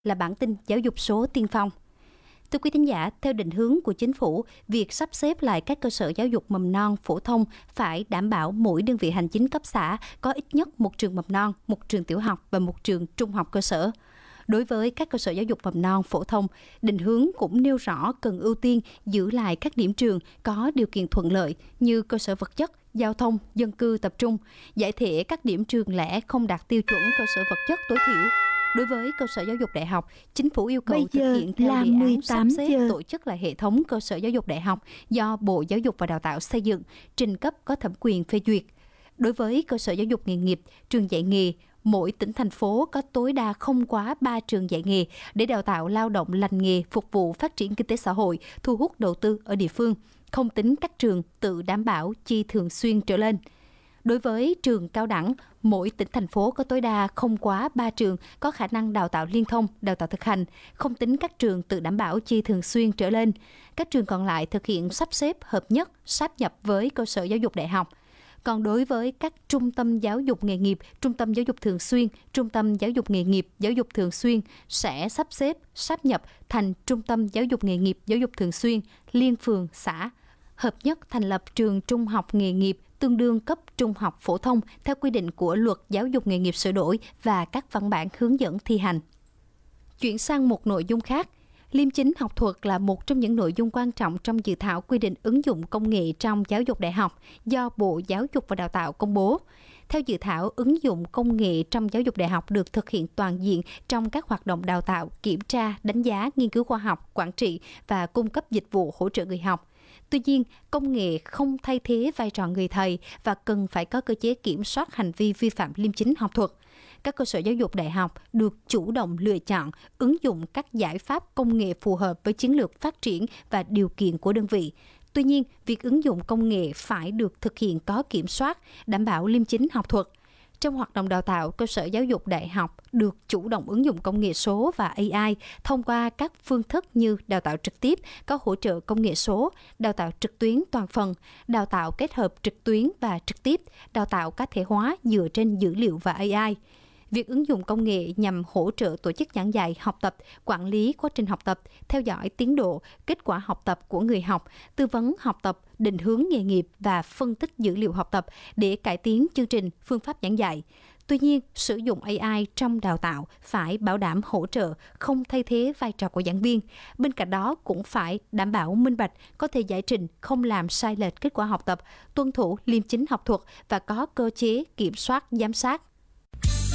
là bản tin giáo dục số tiên phong. Thưa quý thính giả, theo định hướng của chính phủ, việc sắp xếp lại các cơ sở giáo dục mầm non, phổ thông phải đảm bảo mỗi đơn vị hành chính cấp xã có ít nhất một trường mầm non, một trường tiểu học và một trường trung học cơ sở. Đối với các cơ sở giáo dục mầm non, phổ thông, định hướng cũng nêu rõ cần ưu tiên giữ lại các điểm trường có điều kiện thuận lợi như cơ sở vật chất, giao thông, dân cư tập trung, giải thể các điểm trường lẻ không đạt tiêu chuẩn cơ sở vật chất tối thiểu. Đối với cơ sở giáo dục đại học, chính phủ yêu cầu thực hiện theo đề án sắp xếp tổ chức lại hệ thống cơ sở giáo dục đại học do Bộ Giáo dục và Đào tạo xây dựng, trình cấp có thẩm quyền phê duyệt. Đối với cơ sở giáo dục nghề nghiệp, trường dạy nghề, mỗi tỉnh thành phố có tối đa không quá 3 trường dạy nghề để đào tạo lao động lành nghề phục vụ phát triển kinh tế xã hội, thu hút đầu tư ở địa phương, không tính các trường tự đảm bảo chi thường xuyên trở lên. Đối với trường cao đẳng, mỗi tỉnh thành phố có tối đa không quá 3 trường có khả năng đào tạo liên thông, đào tạo thực hành, không tính các trường tự đảm bảo chi thường xuyên trở lên. Các trường còn lại thực hiện sắp xếp hợp nhất, sáp nhập với cơ sở giáo dục đại học. Còn đối với các trung tâm giáo dục nghề nghiệp, trung tâm giáo dục thường xuyên, trung tâm giáo dục nghề nghiệp, giáo dục thường xuyên sẽ sắp xếp, sáp nhập thành trung tâm giáo dục nghề nghiệp, giáo dục thường xuyên, liên phường, xã. Hợp nhất thành lập trường trung học nghề nghiệp tương đương cấp trung học phổ thông theo quy định của Luật Giáo dục nghề nghiệp sửa đổi và các văn bản hướng dẫn thi hành. Chuyển sang một nội dung khác, liêm chính học thuật là một trong những nội dung quan trọng trong dự thảo quy định ứng dụng công nghệ trong giáo dục đại học do Bộ Giáo dục và Đào tạo công bố. Theo dự thảo, ứng dụng công nghệ trong giáo dục đại học được thực hiện toàn diện trong các hoạt động đào tạo, kiểm tra, đánh giá, nghiên cứu khoa học, quản trị và cung cấp dịch vụ hỗ trợ người học. Tuy nhiên, công nghệ không thay thế vai trò người thầy và cần phải có cơ chế kiểm soát hành vi vi phạm liêm chính học thuật. Các cơ sở giáo dục đại học được chủ động lựa chọn, ứng dụng các giải pháp công nghệ phù hợp với chiến lược phát triển và điều kiện của đơn vị. Tuy nhiên, việc ứng dụng công nghệ phải được thực hiện có kiểm soát, đảm bảo liêm chính học thuật. Trong hoạt động đào tạo, cơ sở giáo dục đại học được chủ động ứng dụng công nghệ số và AI thông qua các phương thức như đào tạo trực tiếp, có hỗ trợ công nghệ số, đào tạo trực tuyến toàn phần, đào tạo kết hợp trực tuyến và trực tiếp, đào tạo cá thể hóa dựa trên dữ liệu và AI. Việc ứng dụng công nghệ nhằm hỗ trợ tổ chức giảng dạy, học tập, quản lý quá trình học tập, theo dõi tiến độ, kết quả học tập của người học, tư vấn học tập, định hướng nghề nghiệp và phân tích dữ liệu học tập để cải tiến chương trình, phương pháp giảng dạy. Tuy nhiên, sử dụng AI trong đào tạo phải bảo đảm hỗ trợ, không thay thế vai trò của giảng viên. Bên cạnh đó cũng phải đảm bảo minh bạch, có thể giải trình, không làm sai lệch kết quả học tập, tuân thủ liêm chính học thuật và có cơ chế kiểm soát, giám sát.